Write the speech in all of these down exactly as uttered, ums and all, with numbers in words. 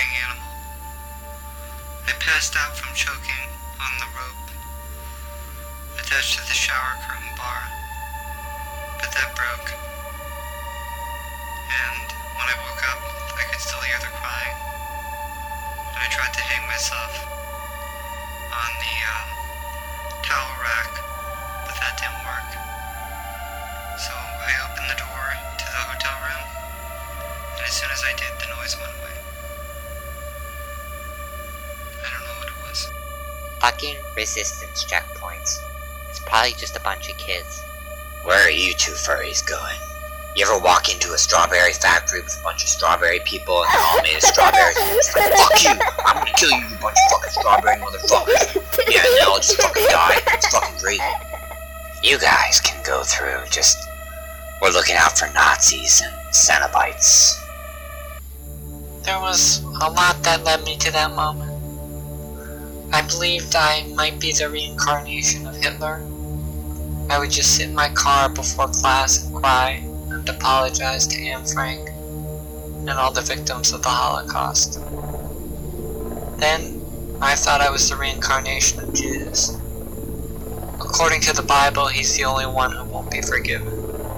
praying animal. I passed out from choking on the rope attached to the shower curtain bar, but that broke. And when I woke up, I could still hear the crying. And I tried to hang myself on the um, towel rack, but that didn't work. So I opened the door to the hotel room, and as soon as I did, the noise went away. I don't know what it was. Fucking resistance checkpoints. It's probably just a bunch of kids. Where are you two furries going? You ever walk into a strawberry factory with a bunch of strawberry people and they're all made of strawberries and you're just like, fuck you! I'm gonna kill you, you bunch of fucking strawberry motherfuckers! Yeah, and they all just fucking die. It's fucking great. You guys can go through, just... We're looking out for Nazis and Cenobites. There was a lot that led me to that moment. I believed I might be the reincarnation of Hitler. I would just sit in my car before class and cry and apologize to Anne Frank and all the victims of the Holocaust. Then, I thought I was the reincarnation of Jesus. According to the Bible, he's the only one who won't be forgiven.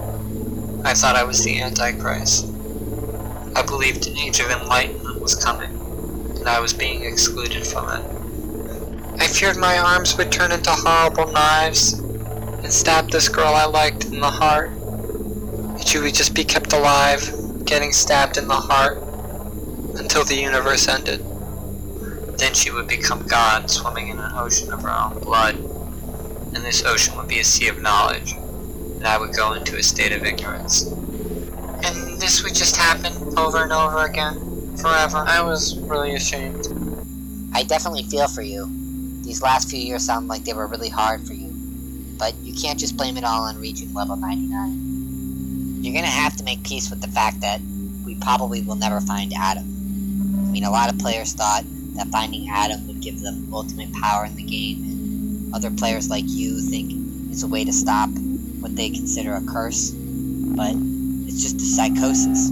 I thought I was the Antichrist. I believed an age of enlightenment was coming, and I was being excluded from it. I feared my arms would turn into horrible knives and stab this girl I liked in the heart. And she would just be kept alive, getting stabbed in the heart, until the universe ended. Then she would become God, swimming in an ocean of her own blood, and this ocean would be a sea of knowledge, and I would go into a state of ignorance. And this would just happen over and over again, forever. I was really ashamed. I definitely feel for you. These last few years sound like they were really hard for you. But you can't just blame it all on reaching level ninety-nine. You're gonna have to make peace with the fact that we probably will never find Adam. I mean, a lot of players thought that finding Adam would give them ultimate power in the game, and other players like you think it's a way to stop what they consider a curse, but it's just a psychosis.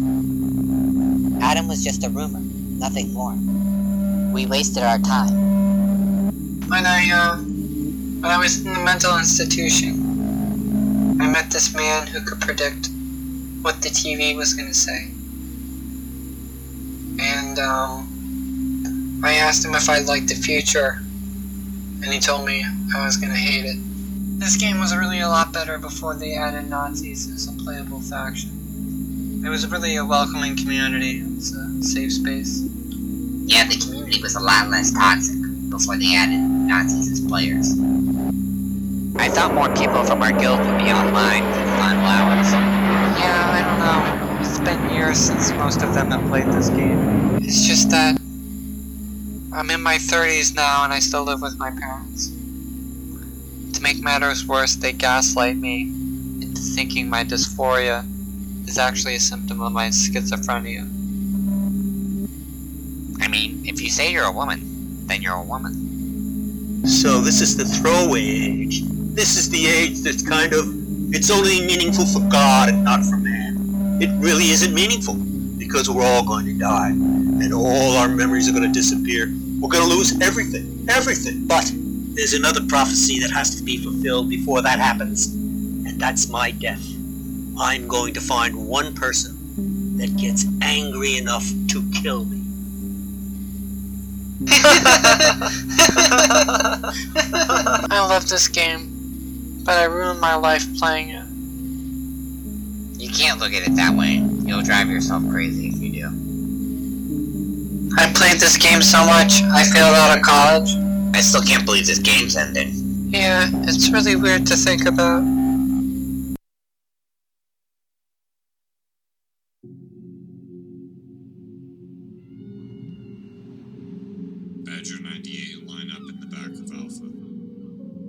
Adam was just a rumor, nothing more. We wasted our time. When I, uh, when I was in the mental institution, I met this man who could predict what the T V was gonna say. And, um, I asked him if I liked the future, and he told me I was gonna hate it. This game was really a lot better before they added Nazis as a playable faction. It was really a welcoming community. It was a safe space. Yeah, the community was a lot less toxic before they added Nazis as players. I thought more people from our guild would be online for the final hours. Yeah, I don't know. It's been years since most of them have played this game. It's just that I'm in my thirties now and I still live with my parents. To make matters worse, they gaslight me into thinking my dysphoria is actually a symptom of my schizophrenia. I mean, if you say you're a woman, then you're a woman. So this is the throwaway age. This is the age that's kind of, it's only meaningful for God and not for man. It really isn't meaningful, because we're all going to die, and all our memories are going to disappear. We're going to lose everything, everything. But there's another prophecy that has to be fulfilled before that happens, and that's my death. I'm going to find one person that gets angry enough to kill me. I love this game, but I ruined my life playing it. You can't look at it that way. You'll drive yourself crazy if you do. I played this game so much, I failed out of college. I still can't believe this game's ending. Yeah, it's really weird to think about. Badger ninety-eight line up in the back of Alpha.